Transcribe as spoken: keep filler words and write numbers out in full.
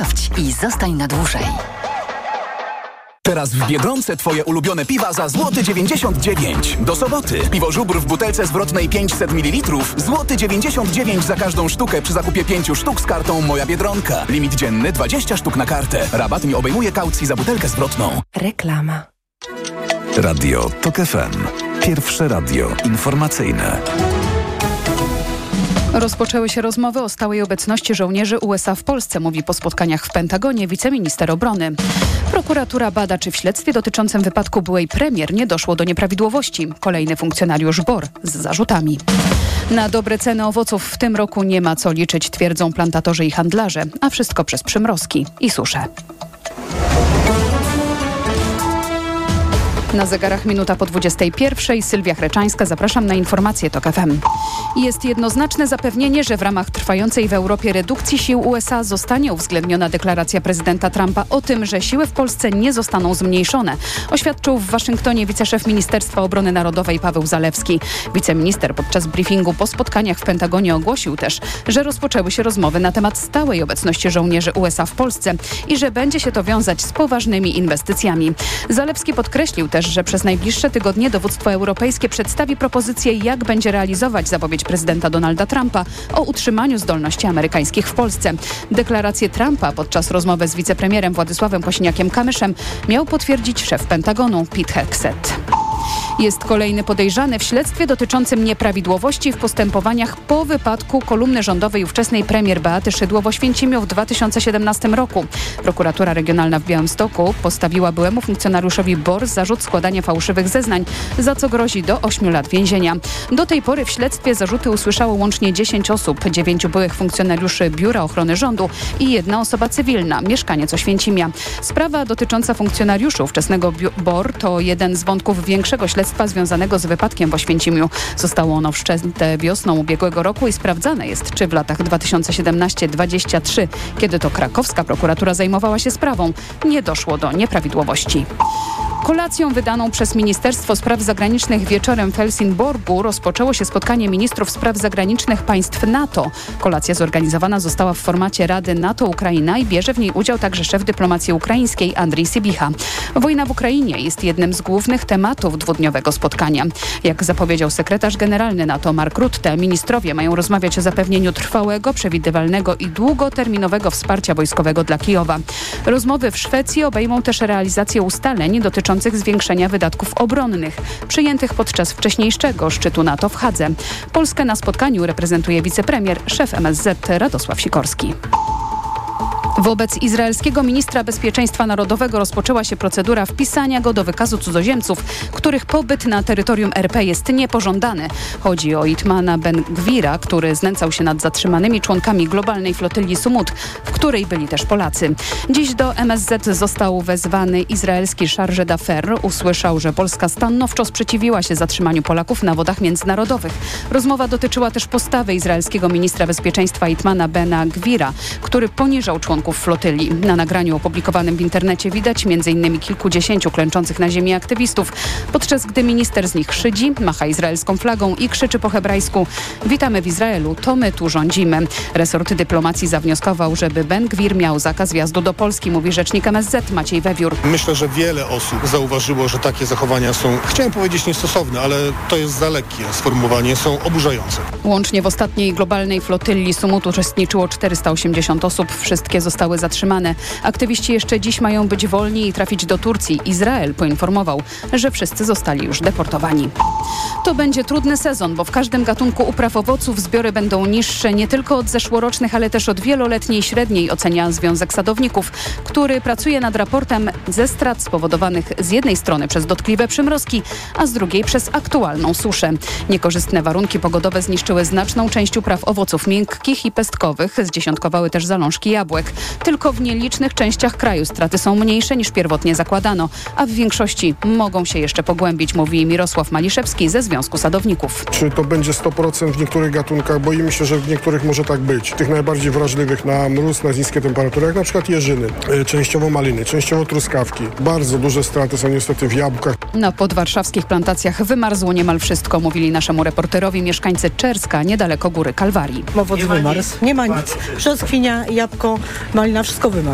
Sprawdź i zostań na dłużej. Teraz w Biedronce twoje ulubione piwa za złoty dziewięćdziesiąt dziewięć. Do soboty. Piwo Żubr w butelce zwrotnej pięćset mililitrów. Złoty dziewięćdziesiąt dziewięć za każdą sztukę przy zakupie pięciu sztuk z kartą Moja Biedronka. Limit dzienny dwadzieścia sztuk na kartę. Rabat nie obejmuje kaucji za butelkę zwrotną. Reklama. Radio TOK F M. Pierwsze radio informacyjne. Rozpoczęły się rozmowy o stałej obecności żołnierzy U S A w Polsce, mówi po spotkaniach w Pentagonie wiceminister obrony. Prokuratura bada, czy w śledztwie dotyczącym wypadku byłej premier nie doszło do nieprawidłowości. Kolejny funkcjonariusz B O R z zarzutami. Na dobre ceny owoców w tym roku nie ma co liczyć, twierdzą plantatorzy i handlarze, a wszystko przez przymrozki i susze. Na zegarach minuta po dwudziestej pierwszej. Sylwia Chreczańska, zapraszam na informacje TOK F M. Jest jednoznaczne zapewnienie, że w ramach trwającej w Europie redukcji sił U S A zostanie uwzględniona deklaracja prezydenta Trumpa o tym, że siły w Polsce nie zostaną zmniejszone. Oświadczył w Waszyngtonie wiceszef Ministerstwa Obrony Narodowej Paweł Zalewski. Wiceminister podczas briefingu po spotkaniach w Pentagonie ogłosił też, że rozpoczęły się rozmowy na temat stałej obecności żołnierzy U S A w Polsce i że będzie się to wiązać z poważnymi inwestycjami. Zalewski podkreślił też, że przez najbliższe tygodnie dowództwo europejskie przedstawi propozycję, jak będzie realizować zapowiedź prezydenta Donalda Trumpa o utrzymaniu zdolności amerykańskich w Polsce. Deklarację Trumpa podczas rozmowy z wicepremierem Władysławem Kosiniakiem-Kamyszem miał potwierdzić szef Pentagonu Pete Hegseth. Jest kolejny podejrzany w śledztwie dotyczącym nieprawidłowości w postępowaniach po wypadku kolumny rządowej ówczesnej premier Beaty Szydło w Oświęcimiu w dwa tysiące siedemnastym roku. Prokuratura Regionalna w Białymstoku postawiła byłemu funkcjonariuszowi B O R zarzut składania fałszywych zeznań, za co grozi do ośmiu lat więzienia. Do tej pory w śledztwie zarzuty usłyszało łącznie dziesięć osób, dziewięciu byłych funkcjonariuszy Biura Ochrony Rządu i jedna osoba cywilna, mieszkaniec Oświęcimia. Sprawa dotycząca funkcjonariuszy ówczesnego B O R to jeden z wątków większego śledztwa związanego z wypadkiem w Oświęcimiu. Zostało ono wszczęte wiosną ubiegłego roku i sprawdzane jest, czy w latach dwa tysiące siedemnastym do dwudziestego trzeciego, kiedy to krakowska prokuratura zajmowała się sprawą, nie doszło do nieprawidłowości. Kolacją wydaną przez Ministerstwo Spraw Zagranicznych wieczorem w Helsingborgu rozpoczęło się spotkanie ministrów spraw zagranicznych państw NATO. Kolacja zorganizowana została w formacie Rady NATO-Ukraina i bierze w niej udział także szef dyplomacji ukraińskiej Andrii Sybiha. Wojna w Ukrainie jest jednym z głównych tematów dwudniowego spotkania. Jak zapowiedział sekretarz generalny NATO Mark Rutte, ministrowie mają rozmawiać o zapewnieniu trwałego, przewidywalnego i długoterminowego wsparcia wojskowego dla Kijowa. Rozmowy w Szwecji obejmą też realizację ustaleń dotyczących zwiększenia wydatków obronnych, przyjętych podczas wcześniejszego szczytu NATO w Hadze. Polskę na spotkaniu reprezentuje wicepremier, szef M S Z Radosław Sikorski. Wobec izraelskiego ministra bezpieczeństwa narodowego rozpoczęła się procedura wpisania go do wykazu cudzoziemców, których pobyt na terytorium R P jest niepożądany. Chodzi o Itmana Ben-Gwira, który znęcał się nad zatrzymanymi członkami globalnej flotyli Sumut, w której byli też Polacy. Dziś do M S Z został wezwany izraelski Chargé d'Affaires. Usłyszał, że Polska stanowczo sprzeciwiła się zatrzymaniu Polaków na wodach międzynarodowych. Rozmowa dotyczyła też postawy izraelskiego ministra bezpieczeństwa Itmana Ben-Gwira, który poniżał członków flotyli. Na nagraniu opublikowanym w internecie widać m.in. kilkudziesięciu klęczących na ziemi aktywistów, podczas gdy minister z nich szydzi, macha izraelską flagą i krzyczy po hebrajsku: witamy w Izraelu, to my tu rządzimy. Resort dyplomacji zawnioskował, żeby Ben-Gwir miał zakaz wjazdu do Polski, mówi rzecznik M S Z Maciej Wewiór. Myślę, że wiele osób zauważyło, że takie zachowania są, chciałem powiedzieć, niestosowne, ale to jest za lekkie sformułowanie, są oburzające. Łącznie w ostatniej globalnej flotyli Sumut uczestniczyło czterysta osiemdziesiąt osób. Wszystkie zostały zatrzymane. Aktywiści jeszcze dziś mają być wolni i trafić do Turcji. Izrael poinformował, że wszyscy zostali już deportowani. To będzie trudny sezon, bo w każdym gatunku upraw owoców zbiory będą niższe nie tylko od zeszłorocznych, ale też od wieloletniej średniej, ocenia Związek Sadowników, który pracuje nad raportem ze strat spowodowanych z jednej strony przez dotkliwe przymrozki, a z drugiej przez aktualną suszę. Niekorzystne warunki pogodowe zniszczyły znaczną część upraw owoców miękkich i pestkowych, zdziesiątkowały też zalążki jabłek. Tylko w nielicznych częściach kraju straty są mniejsze niż pierwotnie zakładano, a w większości mogą się jeszcze pogłębić, mówi Mirosław Maliszewski ze Związku Sadowników. Czy to będzie sto procent w niektórych gatunkach? Boimy się, że w niektórych może tak być. Tych najbardziej wrażliwych na mróz, na niskie temperatury, jak na przykład jeżyny, częściowo maliny, częściowo truskawki. Bardzo duże straty są niestety w jabłkach. Na podwarszawskich plantacjach wymarzło niemal wszystko, mówili naszemu reporterowi mieszkańcy Czerska, niedaleko Góry Kalwarii. Owoc wymarzł, nie ma nic. Brzoskwinia, jabłko, malina, wszystko wymarzło.